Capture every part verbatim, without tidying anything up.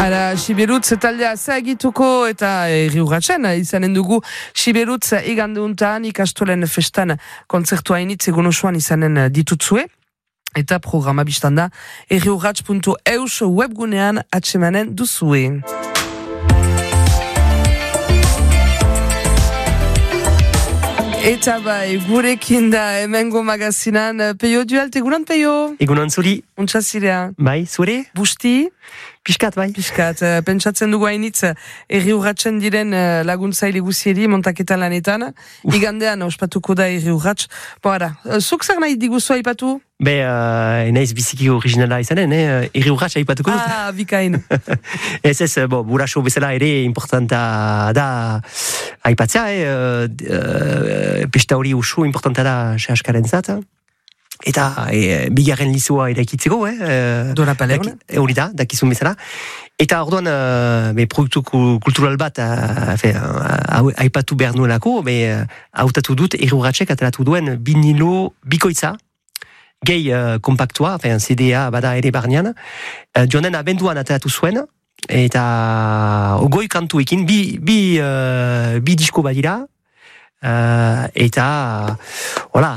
Ara, Sibirutz taldea zagituko eta herri urratsen izanen dugu Sibirutz igandeuntan ikastolen festan kontzertua initz egun osoan izanen ditutzue. Eta programa biztanda herri urrats puntu eus webgunean atsemanen duzue. Eta bai, gurekin da hemengo magazinan Peio Dualt, egunon Peio? Egunon zuri. Untsa zirea? Bai, zure? Busti? Piskat, bai. Piskat, pentsatzen dugu hainitz herri urratsen diren laguntzaile guzieri montaketan lanetan. Uf. Igandean ospatuko da herri urrats. Bo, ara, zuk zer nahi diguzu aipatu? Be, uh, naiz biziki originala izanen, eh? Herri urrats aipatuko dut. Ah, bikain. ez ez, bo, buraxo bezala ere importanta da aipatzea, eh? Uh, pesta hori usu importanta da sehaskaren zat. Eta e, bigarren lizua eraikitzeko, eh? Dora paleona? Hori da, dakizun bezala. Eta orduan, uh, be, produktu kultural bat uh, uh, aipatu behar nuelako, hautatu dut herri urratsek ateratu duen vinilo bikoitza, gehi uh, kompaktua, fe, C D A bada ere barnean, uh, joanen abenduan ateratu zuen, eta ogoi kantuekin, bi, bi, uh, bi disko badira, Uh, eta hola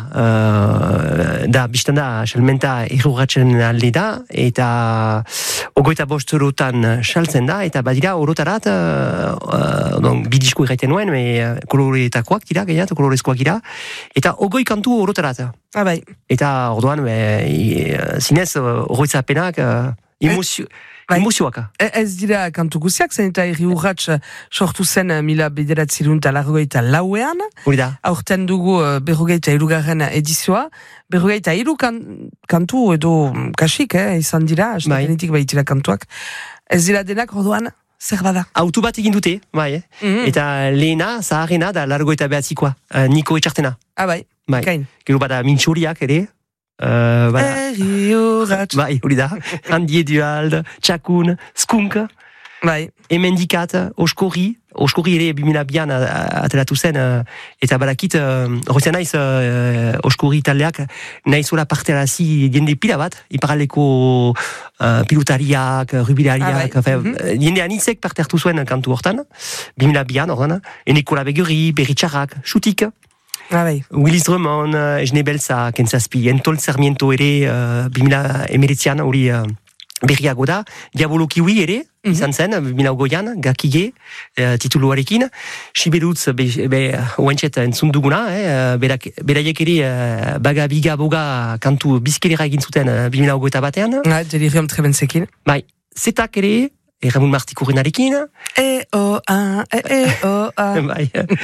uh, da biztanda salmenta herri urratsen alde da eta ogoita bost eurotan saltzen da eta badira orotarat uh, uh, bi disko irraiten nuen uh, koloretakoak dira gehiat, kolorezkoak dira eta ogoi kantu orotarat ah, bai. Eta orduan uh, zinez oroitzapenak uh, emozio Bai. Emozioaka. Ez dira kantu guziak, zen eta herri urrats sortu zen mila bederatzirun eta larrogeita lauean. Hori da. Aurten dugu berrogeita irugarren edizioa. Berrogeita iru kan, kantu edo kasik, eh, izan dira, astapenetik bai. Baitira kantuak. Ez dira denak orduan, zer bada? Autu bat egin dute, bai, eh? Mm-hmm. Eta lehena, zaharrena da larrogeita behatzikoa, uh, Niko Etxartena. Ah, bai, bai. Kain. Gero bada mintxuriak ere. Uh, herri urrats. Bai, hori da. Handi Eduald, Txakun, Skunk. Bai. Emendikat, Oskorri. Oskorri ere bimila bian atelatu zen. Uh, eta badakit, horretzen uh, naiz uh, Oskorri taldeak, naizola parte alazi jende pila bat, iparaleko uh, pilotariak, rubilariak, ah, bai. mm-hmm. Jende anitzek parte hartu zuen kantu hortan, bimila bian hortan, Enekola Beguri, Berritxarrak, Xutik. Ah, bai. Willis Drummond, uh, Esne Belza, Kentzazpi, Entol Sarmiento ere, uh, bimila emeretzian hori uh, berriago da, Diabolo Kiwi ere, mm-hmm. izan zen, bimila ogoian, Gakige, uh, tituluarekin, Sibirutz, be, be, oentxet entzun duguna, eh, berak, beraiek ere, uh, baga, biga, boga, kantu bizkelera egin zuten uh, bimila ogoeta batean. Ah, delirium trebenzekin. Bai, zetak ere, Erramun Martikurenarekin. E-O-A, E-O-A. Bai,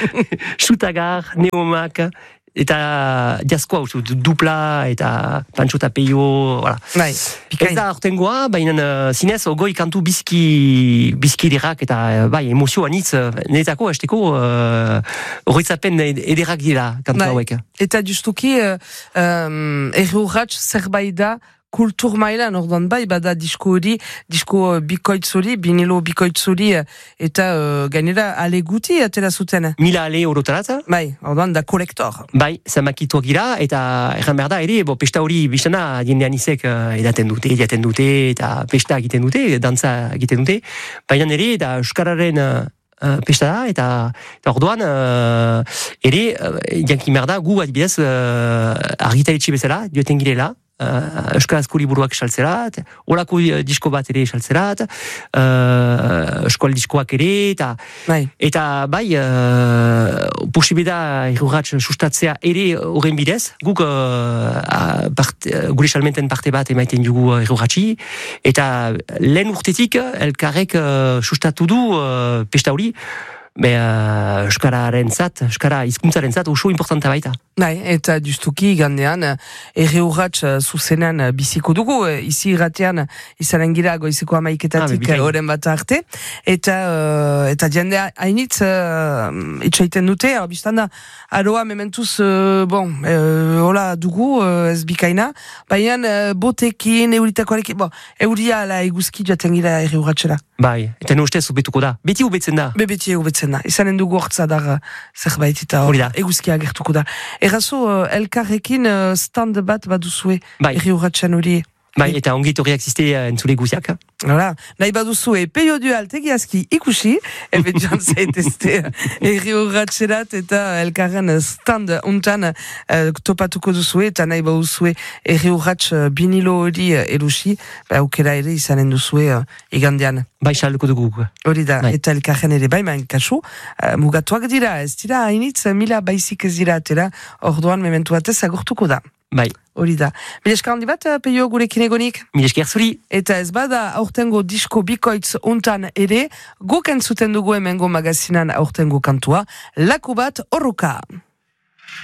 Xutagar, Neomak, eta jaskoa, usu, dupla, eta Pancho eta Peio, voilà. Bai, pikain. Ez da hortengoa, baina zinez, ogoi kantu bizki, bizkiderak, eta bai, emozio anitz, netako, esteko, horretzapen uh, ederak dira, kantu bai. Hauek. Eta justuki, uh, um, herri urrats zerbait da, kultur mailan, orduan bai, bada disko hori, disko bikoitz hori, binilo bikoitz hori, eta uh, gainera ale guti atera zuten. Mila ale orotarat. Bai, orduan da kolektor. Bai, zamakituak gira, eta erran behar da, ere, bo, pesta hori biztana jendean izek uh, edaten dute, edaten dute, eta pesta egiten dute, dantza egiten dute, baina ere, eta euskararen uh, uh, pesta da, eta, eta orduan, uh, ere, uh, jankin behar da, gu adibidez, uh, argitaletxe bezala, dioten girela, Uh, euskarazko liburuak saltzerat, olako uh, disko bat ere saltzerat, uh, eskual diskoak ere, eta bai, eta bai uh, posibeda herri urrats sustatzea ere horren bidez, guk uh, part, uh, gure salmenten parte bat emaiten dugu herri urratsi, eta lehen urtetik elkarrek uh, sustatu du uh, pesta hori, Be, uh, euskararen zat, euskara hizkuntzaren zat, oso importanta baita. Bai, eta justuki gandean, herri urrats zuzenan biziko dugu, izi irratean izanen gira goizeko amaiketatik horren bat arte, eta uh, eta jendea hainitz uh, itxaiten dute, hau biztanda, aroa mementuz, uh, bon, uh, hola dugu, uh, ez bikaina, baina uh, botekin, euritakoarekin, bon, euria ala eguzki joaten gira herri urratsera. Bai, eta no ustez ubetuko da, beti ubetzen da. Be, beti ubetzen da, izanen dugu hortzadar zerbait eta hori da, eguzkia gertuko da. Errazo, uh, elkarrekin uh, stand bat baduzue, bai. Herri urratsen hori. Bai, eta ongi etorriak ziste uh, entzule guziak. Hala, nahi baduzue peio dual tegiazki ikusi, ebe joan zaitezte erri urratxerat eta elkarren stand untan uh, topatuko duzue, eta nahi baduzue erri urratx binilo hori erusi, ba, aukera ere izanen duzue uh, igandean. Bai, salduko dugu. Hori da, bai. Eta elkarren ere baiman kasu, uh, mugatuak dira, ez dira, hainitz, mila baizik ez dira atera, orduan mementu batez agurtuko da. Bai. Hori da. Mileska handi bat, peio gurekin egonik? Milesker zuri. Eta ez bada aurtengo disko bikoitz untan ere, guk entzuten dugu hemengo magazinan aurtengo kantua, laku bat horruka.